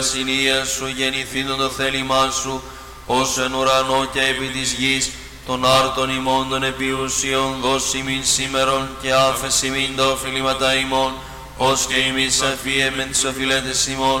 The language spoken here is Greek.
Συνία σου γεννηθήτων το θέλημά σου, ως εν ουρανό και επί της γης, των άρτων ημών των επιουσίων δώσιμην σήμερον και άφεσιμην τα οφειλήματα ημών, ως και ημείς αφιέμεν τις οφειλέτες ημών,